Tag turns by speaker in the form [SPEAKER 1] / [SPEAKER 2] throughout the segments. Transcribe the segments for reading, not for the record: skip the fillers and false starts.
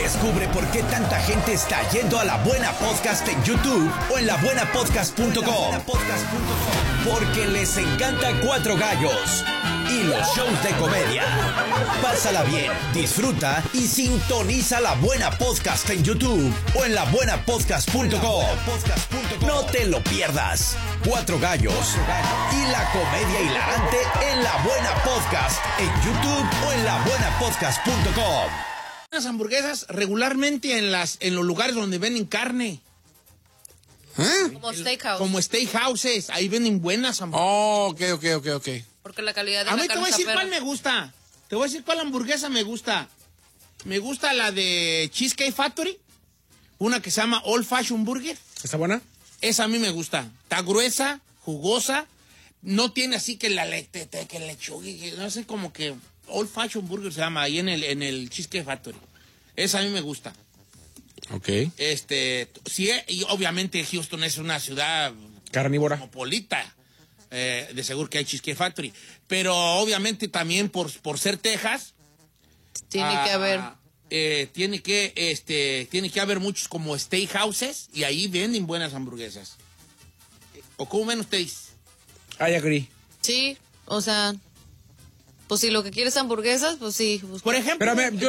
[SPEAKER 1] Descubre por qué tanta gente está yendo a La Buena Podcast en YouTube o en labuenapodcast.com. Porque les encanta Cuatro Gallos y los shows de comedia. Pásala bien, disfruta y sintoniza La Buena Podcast en YouTube o en labuenapodcast.com. No te lo pierdas. Cuatro Gallos y la comedia hilarante en La Buena Podcast en YouTube o en labuenapodcast.com.
[SPEAKER 2] Las hamburguesas regularmente en los lugares donde venden carne.
[SPEAKER 3] Como steakhouse.
[SPEAKER 2] Como steakhouses, ahí venden buenas hamburguesas.
[SPEAKER 4] Oh, ok.
[SPEAKER 3] Porque la calidad de
[SPEAKER 2] A
[SPEAKER 3] la
[SPEAKER 2] mí te
[SPEAKER 3] carne
[SPEAKER 2] voy a decir
[SPEAKER 3] está
[SPEAKER 2] cuál
[SPEAKER 3] perra.
[SPEAKER 2] me gusta. Te voy a decir cuál hamburguesa me gusta. Me gusta la de Cheesecake Factory. Una que se llama Old Fashion Burger.
[SPEAKER 4] ¿Está buena?
[SPEAKER 2] Esa a mí me gusta. Está gruesa, jugosa. No tiene así que que lechuga. No sé, como que Old Fashion Burger se llama ahí en el Cheesecake Factory. Esa a mí me gusta.
[SPEAKER 4] Ok.
[SPEAKER 2] Sí, y obviamente Houston es una ciudad
[SPEAKER 4] Carnívora.
[SPEAKER 2] cosmopolita. De seguro que hay Cheesecake Factory. Pero obviamente también por ser Texas.
[SPEAKER 3] Tiene que haber.
[SPEAKER 2] Tiene que haber muchos como steakhouses y ahí venden buenas hamburguesas. ¿O cómo ven ustedes?
[SPEAKER 4] I agree.
[SPEAKER 3] Sí, o sea, pues si lo que quieres hamburguesas, pues sí. Pues,
[SPEAKER 2] Por ejemplo,
[SPEAKER 4] Pero a ver,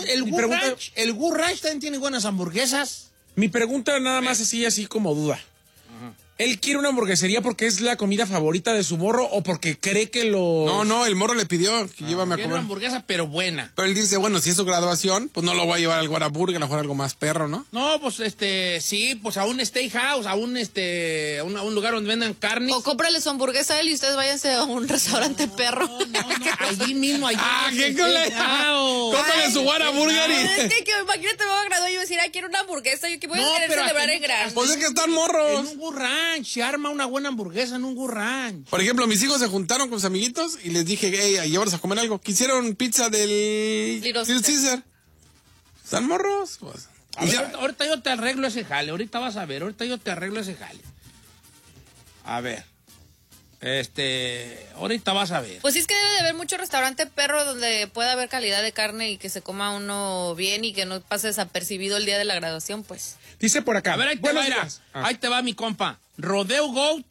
[SPEAKER 2] el Good Ranch también tiene buenas hamburguesas.
[SPEAKER 4] Mi pregunta nada más así como duda. ¿Él quiere una hamburguesería porque es la comida favorita de su morro o porque cree que lo...
[SPEAKER 5] No, el morro le pidió que llévame a
[SPEAKER 2] Tiene una
[SPEAKER 5] comer.
[SPEAKER 2] hamburguesa, pero buena.
[SPEAKER 5] Pero él dice, bueno, si es su graduación, pues no lo voy a llevar al Whataburger, a lo mejor algo más perro, ¿no?
[SPEAKER 2] No, pues sí, pues a un steakhouse, a un lugar donde vendan carne.
[SPEAKER 3] o cómprale su hamburguesa a él y ustedes váyanse a un restaurante perro.
[SPEAKER 2] No, allí mismo, allí.
[SPEAKER 5] ¡Qué cole! Cómprale su Whataburger
[SPEAKER 3] Es
[SPEAKER 5] y...
[SPEAKER 3] que imagínate, me voy a graduar y voy a decir, quiero una hamburguesa. Yo que voy a querer
[SPEAKER 2] pero
[SPEAKER 3] celebrar
[SPEAKER 2] hasta-
[SPEAKER 3] en grande.
[SPEAKER 5] Pues es que están
[SPEAKER 2] En
[SPEAKER 5] morros.
[SPEAKER 2] un Good Ranch, se arma una buena hamburguesa en un Good Ranch.
[SPEAKER 5] Por ejemplo, mis hijos se juntaron con sus amiguitos y les dije, hey, llévalos a comer algo. Quisieron pizza del
[SPEAKER 3] Little
[SPEAKER 5] Little Caesar. ¿Están morros? Pues.
[SPEAKER 2] A
[SPEAKER 5] Y
[SPEAKER 2] ver,
[SPEAKER 5] ya-
[SPEAKER 2] ahorita yo te arreglo ese jale, ahorita vas a ver, ahorita yo te arreglo ese jale. A ver, ahorita vas a ver.
[SPEAKER 3] Pues sí, es que debe de haber mucho restaurante perro donde pueda haber calidad de carne y que se coma uno bien y que no pase desapercibido el día de la graduación, pues.
[SPEAKER 4] Dice por acá.
[SPEAKER 2] A ver, ahí te
[SPEAKER 4] Buenos
[SPEAKER 2] va, mira.
[SPEAKER 4] días.
[SPEAKER 2] Ahí te va mi compa. Rodeo Goat,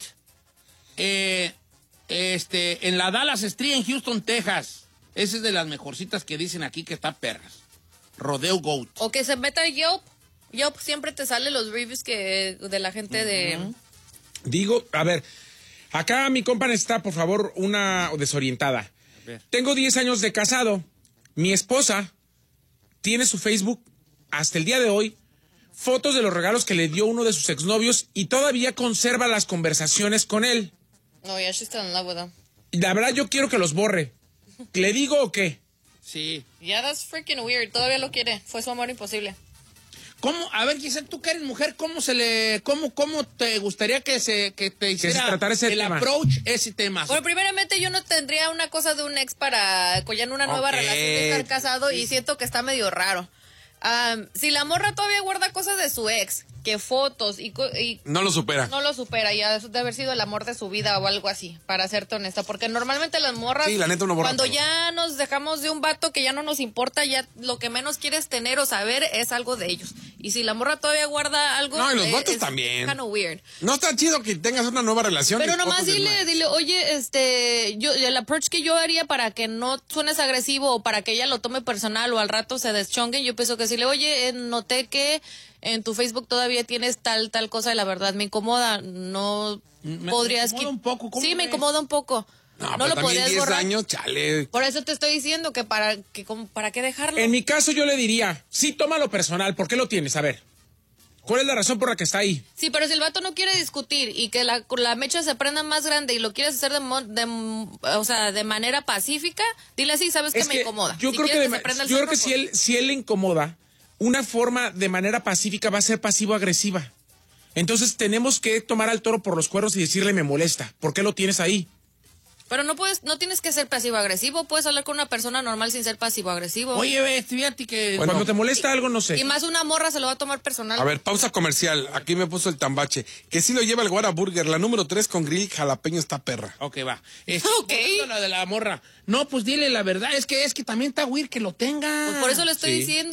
[SPEAKER 2] en la Dallas Street en Houston, Texas. Esa es de las mejorcitas que dicen aquí que está perras. Rodeo Goat.
[SPEAKER 3] O que se meta a Yelp. Yelp siempre te sale los reviews de la gente de...
[SPEAKER 4] Digo, a ver, acá mi compa está, por favor, una desorientada.
[SPEAKER 2] ver.
[SPEAKER 4] Tengo 10 años de casado. Mi esposa tiene su Facebook hasta el día de hoy fotos de los regalos que le dio uno de sus exnovios y todavía conserva las conversaciones con él.
[SPEAKER 3] No, ya she's still in love with him.
[SPEAKER 4] Y la verdad yo quiero que los borre. ¿Le digo o qué?
[SPEAKER 2] Sí.
[SPEAKER 3] Yeah, that's freaking weird. Todavía lo quiere. Fue su amor imposible.
[SPEAKER 2] ¿Cómo? A ver, Giselle, tú que eres mujer, ¿cómo te gustaría que te hiciera
[SPEAKER 4] tratara ese
[SPEAKER 2] el
[SPEAKER 4] tema?
[SPEAKER 2] approach ese tema?
[SPEAKER 3] Bueno, primeramente yo no tendría una cosa de un ex para collar una nueva
[SPEAKER 5] Ok.
[SPEAKER 3] relación de estar casado y siento que está medio raro. Si la morra todavía guarda cosas de su ex, que fotos y
[SPEAKER 5] No lo supera.
[SPEAKER 3] no lo supera, ya de haber sido el amor de su vida o algo así, para serte honesta, porque normalmente las morras,
[SPEAKER 5] Sí, la neta, uno borra
[SPEAKER 3] cuando
[SPEAKER 5] todo.
[SPEAKER 3] ya nos dejamos de un vato que ya no nos importa, ya lo que menos quieres tener o saber es algo de ellos. Y si la morra todavía guarda algo,
[SPEAKER 5] No, y los vatos
[SPEAKER 3] es
[SPEAKER 5] también.
[SPEAKER 3] kind of weird.
[SPEAKER 5] No está chido que tengas una nueva relación.
[SPEAKER 3] Pero
[SPEAKER 5] y
[SPEAKER 3] nomás
[SPEAKER 5] fotos de más.
[SPEAKER 3] dile, oye, el approach que yo haría para que no suenes agresivo o para que ella lo tome personal o al rato se deschongue, yo pienso que decirle, oye, noté que en tu Facebook todavía tienes tal cosa y la verdad me incomoda, no
[SPEAKER 2] Me
[SPEAKER 3] podrías...
[SPEAKER 2] incomoda un poco, ¿cómo
[SPEAKER 3] Sí, me
[SPEAKER 2] ves?
[SPEAKER 3] incomoda un poco.
[SPEAKER 5] No,
[SPEAKER 3] No
[SPEAKER 5] pero
[SPEAKER 3] lo
[SPEAKER 5] también
[SPEAKER 3] podrías
[SPEAKER 5] 10
[SPEAKER 3] borrar.
[SPEAKER 5] años, chale.
[SPEAKER 3] Por eso te estoy diciendo que para qué dejarlo.
[SPEAKER 4] En mi caso yo le diría, sí, tómalo personal. ¿Por qué lo tienes? A ver, ¿cuál es la razón por la que está ahí?
[SPEAKER 3] Sí, pero si el vato no quiere discutir y que la mecha se prenda más grande y lo quieres hacer de manera pacífica, dile así, sabes que
[SPEAKER 4] Es
[SPEAKER 3] me
[SPEAKER 4] que
[SPEAKER 3] incomoda.
[SPEAKER 4] Yo
[SPEAKER 3] Si
[SPEAKER 4] creo
[SPEAKER 3] quieres
[SPEAKER 4] que,
[SPEAKER 3] se prenda el
[SPEAKER 4] yo creo que
[SPEAKER 3] cerro,
[SPEAKER 4] si él le incomoda, una forma de manera pacífica va a ser pasivo-agresiva. Entonces tenemos que tomar al toro por los cuernos y decirle me molesta. ¿Por qué lo tienes ahí?
[SPEAKER 3] Pero no tienes que ser pasivo-agresivo, puedes hablar con una persona normal sin ser pasivo-agresivo.
[SPEAKER 2] Oye, fíjate que...
[SPEAKER 5] Bueno.
[SPEAKER 4] Cuando te molesta algo, no sé.
[SPEAKER 3] Y más una morra se lo va a tomar personal.
[SPEAKER 5] A ver, pausa comercial. Aquí me puso el tambache. Que sí lo lleva el Whataburger. La número 3 con grill jalapeño está perra.
[SPEAKER 2] Ok, va.
[SPEAKER 3] Ok.
[SPEAKER 2] La de la morra. No, pues dile la verdad. Es que también está weird que lo tenga.
[SPEAKER 3] Pues por eso le estoy
[SPEAKER 5] Sí.
[SPEAKER 3] diciendo.